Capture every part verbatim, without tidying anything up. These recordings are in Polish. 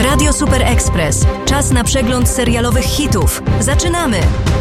Radio Super Express. Czas na przegląd serialowych hitów. Zaczynamy!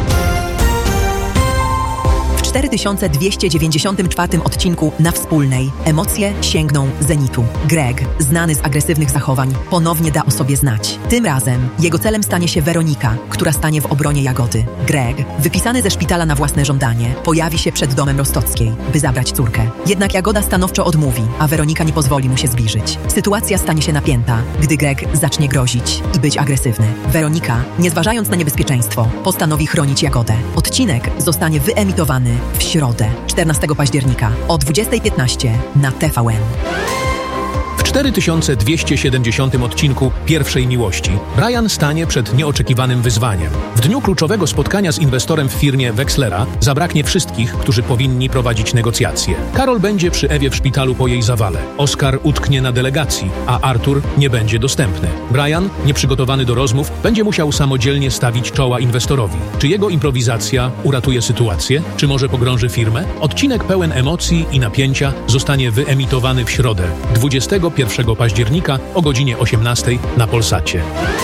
W cztery tysiące dwieście dziewięćdziesiątym czwartym odcinku Na Wspólnej emocje sięgną zenitu. Greg, znany z agresywnych zachowań, ponownie da o sobie znać. Tym razem jego celem stanie się Weronika, która stanie w obronie Jagody. Greg, wypisany ze szpitala na własne żądanie, pojawi się przed domem Rostockiej, by zabrać córkę. Jednak Jagoda stanowczo odmówi, a Weronika nie pozwoli mu się zbliżyć. Sytuacja stanie się napięta, gdy Greg zacznie grozić i być agresywny. Weronika, nie zważając na niebezpieczeństwo, postanowi chronić Jagodę. Odcinek zostanie wyemitowany w środę, czternastego października o dwudziesta piętnaście na T V N. W cztery tysiące dwieście siedemdziesiątym odcinku Pierwszej Miłości Brian stanie przed nieoczekiwanym wyzwaniem. W dniu kluczowego spotkania z inwestorem w firmie Wexlera zabraknie wszystkich, którzy powinni prowadzić negocjacje. Karol będzie przy Ewie w szpitalu po jej zawale. Oskar utknie na delegacji, a Artur nie będzie dostępny. Brian, nieprzygotowany do rozmów, będzie musiał samodzielnie stawić czoła inwestorowi. Czy jego improwizacja uratuje sytuację? Czy może pogrąży firmę? Odcinek pełen emocji i napięcia zostanie wyemitowany w środę, dwudziestego pierwszego października o godzinie osiemnastej na Polsacie.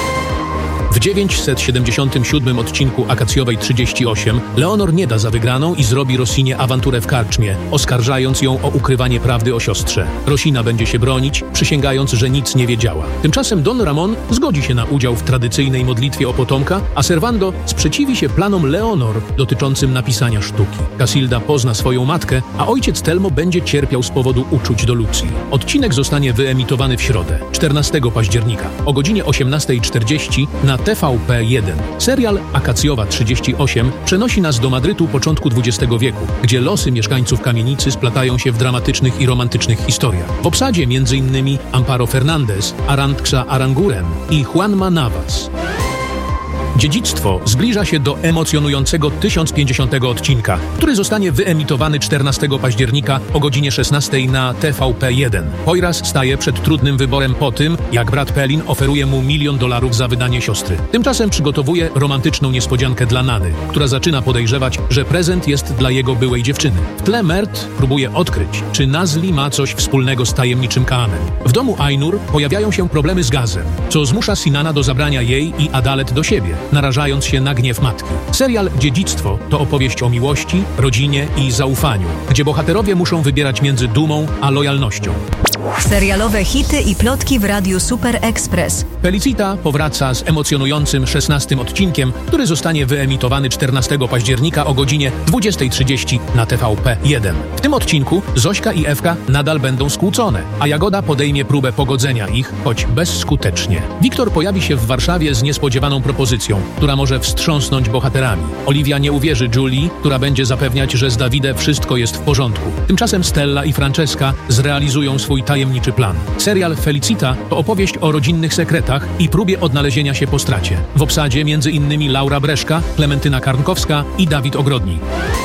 W dziewięćset siedemdziesiątym siódmym odcinku Akacjowej trzydzieści osiem Leonor nie da za wygraną i zrobi Rosinie awanturę w karczmie, oskarżając ją o ukrywanie prawdy o siostrze. Rosina będzie się bronić, przysięgając, że nic nie wiedziała. Tymczasem Don Ramon zgodzi się na udział w tradycyjnej modlitwie o potomka, a Servando sprzeciwi się planom Leonor dotyczącym napisania sztuki. Casilda pozna swoją matkę, a ojciec Telmo będzie cierpiał z powodu uczuć do Lucji. Odcinek zostanie wyemitowany w środę, czternastego października o godzinie osiemnastej czterdzieści na T V P jeden. Serial Akacjowa trzydzieści osiem przenosi nas do Madrytu początku dwudziestego wieku, gdzie losy mieszkańców kamienicy splatają się w dramatycznych i romantycznych historiach. W obsadzie m.in. Amparo Fernandez, Arantxa Aranguren i Juanma Navas. Dziedzictwo zbliża się do emocjonującego tysiąc pięćdziesiątego odcinka, który zostanie wyemitowany czternastego października o godzinie szesnastej na T V P jeden. Poiras staje przed trudnym wyborem po tym, jak brat Pelin oferuje mu milion dolarów za wydanie siostry. Tymczasem przygotowuje romantyczną niespodziankę dla Nany, która zaczyna podejrzewać, że prezent jest dla jego byłej dziewczyny. W tle Mert próbuje odkryć, czy Nazli ma coś wspólnego z tajemniczym Kaanem. W domu Ainur pojawiają się problemy z gazem, co zmusza Sinana do zabrania jej i Adalet do siebie, narażając się na gniew matki. Serial Dziedzictwo to opowieść o miłości, rodzinie i zaufaniu, gdzie bohaterowie muszą wybierać między dumą a lojalnością. Serialowe hity i plotki w Radiu Super Express. Felicita powraca z emocjonującym szesnastym odcinkiem, który zostanie wyemitowany czternastego października o godzinie dwudziestej trzydzieści na T V P jeden. W tym odcinku Zośka i Ewka nadal będą skłócone, a Jagoda podejmie próbę pogodzenia ich, choć bezskutecznie. Wiktor pojawi się w Warszawie z niespodziewaną propozycją, która może wstrząsnąć bohaterami. Oliwia nie uwierzy Julii, która będzie zapewniać, że z Davide wszystko jest w porządku. Tymczasem Stella i Francesca zrealizują swój tajemniczy plan. Serial Felicita to opowieść o rodzinnych sekretach i próbie odnalezienia się po stracie. W obsadzie między innymi Laura Breszka, Klementyna Karnkowska i Dawid Ogrodni.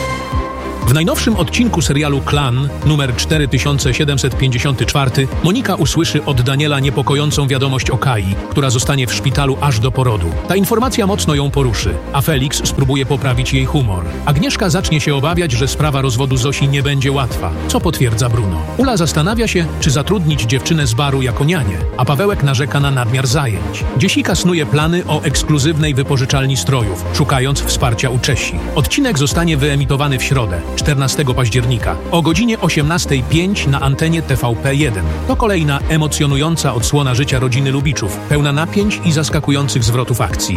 W najnowszym odcinku serialu Klan, numer cztery tysiące siedemset pięćdziesiąty czwarty, Monika usłyszy od Daniela niepokojącą wiadomość o Kai, która zostanie w szpitalu aż do porodu. Ta informacja mocno ją poruszy, a Felix spróbuje poprawić jej humor. Agnieszka zacznie się obawiać, że sprawa rozwodu Zosi nie będzie łatwa, co potwierdza Bruno. Ula zastanawia się, czy zatrudnić dziewczynę z baru jako nianię, a Pawełek narzeka na nadmiar zajęć. Dziesika snuje plany o ekskluzywnej wypożyczalni strojów, szukając wsparcia u Czesi. Odcinek zostanie wyemitowany w środę, czternastego października o godzinie osiemnastej pięć na antenie T V P jeden. To kolejna emocjonująca odsłona życia rodziny Lubiczów, pełna napięć i zaskakujących zwrotów akcji.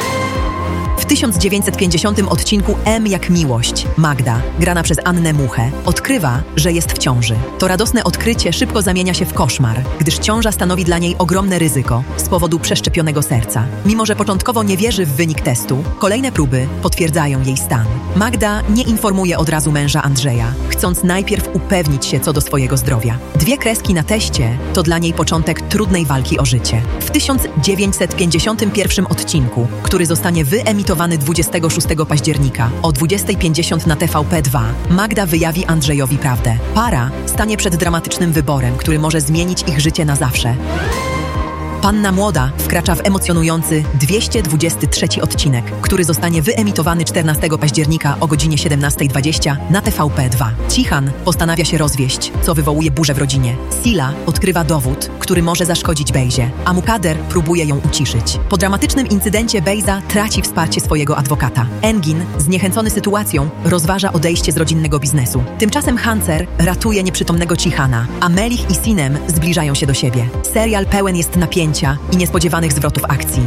W tysiąc dziewięćset pięćdziesiątym odcinku M jak miłość Magda, grana przez Annę Muchę, odkrywa, że jest w ciąży. To radosne odkrycie szybko zamienia się w koszmar, gdyż ciąża stanowi dla niej ogromne ryzyko z powodu przeszczepionego serca. Mimo że początkowo nie wierzy w wynik testu, kolejne próby potwierdzają jej stan. Magda nie informuje od razu męża Andrzeja, chcąc najpierw upewnić się co do swojego zdrowia. Dwie kreski na teście to dla niej początek trudnej walki o życie. W tysiąc dziewięćset pięćdziesiątym pierwszym odcinku, który zostanie wyemitowany dwudziestego szóstego października o dwudziestej pięćdziesiąt na T V P dwa, Magda wyjawi Andrzejowi prawdę. Para stanie przed dramatycznym wyborem, który może zmienić ich życie na zawsze. Panna Młoda wkracza w emocjonujący dwieście dwudziesty trzeci odcinek, który zostanie wyemitowany czternastego października o godzinie siedemnastej dwadzieścia na T V P dwa. Cihan postanawia się rozwieść, co wywołuje burzę w rodzinie. Sila odkrywa dowód, który może zaszkodzić Bejzie, a Mukader próbuje ją uciszyć. Po dramatycznym incydencie Bejza traci wsparcie swojego adwokata. Engin, zniechęcony sytuacją, rozważa odejście z rodzinnego biznesu. Tymczasem Hancer ratuje nieprzytomnego Cihana, a Melich i Sinem zbliżają się do siebie. Serial pełen jest napięcia i niespodziewanych zwrotów akcji.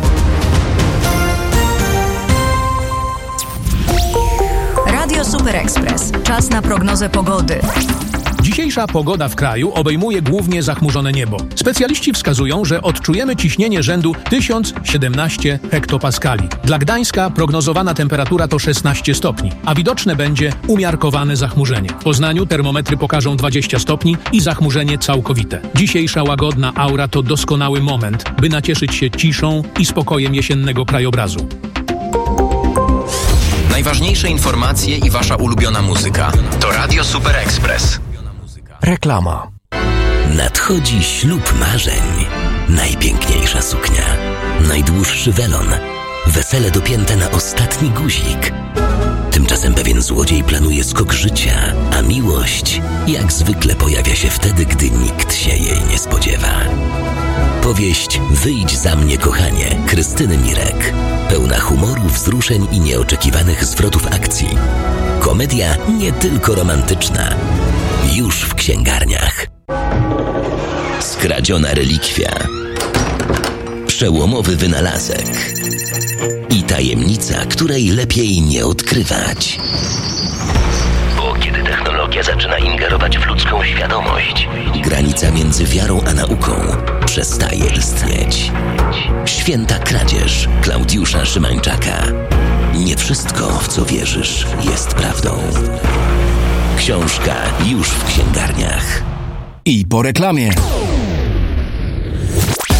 Radio Super Express. Czas na prognozę pogody. Dzisiejsza pogoda w kraju obejmuje głównie zachmurzone niebo. Specjaliści wskazują, że odczujemy ciśnienie rzędu tysiąc siedemnaście hektopaskali. Dla Gdańska prognozowana temperatura to szesnaście stopni, a widoczne będzie umiarkowane zachmurzenie. W Poznaniu termometry pokażą dwadzieścia stopni i zachmurzenie całkowite. Dzisiejsza łagodna aura to doskonały moment, by nacieszyć się ciszą i spokojem jesiennego krajobrazu. Najważniejsze informacje i wasza ulubiona muzyka to Radio Super Express. Reklama. Nadchodzi ślub marzeń. Najpiękniejsza suknia, najdłuższy welon, wesele dopięte na ostatni guzik. Tymczasem pewien złodziej planuje skok życia, a miłość jak zwykle pojawia się wtedy, gdy nikt się jej nie spodziewa. Powieść Wyjdź za mnie, kochanie, Krystyny Mirek. Pełna humoru, wzruszeń i nieoczekiwanych zwrotów akcji. Komedia nie tylko romantyczna. Już w księgarniach. Skradziona relikwia. Przełomowy wynalazek. I tajemnica, której lepiej nie odkrywać. Bo kiedy technologia zaczyna ingerować w ludzką świadomość, granica między wiarą a nauką przestaje istnieć. Święta kradzież Klaudiusza Szymańczaka. Nie wszystko, w co wierzysz, jest prawdą. Książka już w księgarniach. I po reklamie.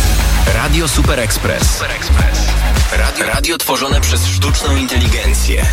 Radio Super Express. Radio, radio tworzone przez sztuczną inteligencję.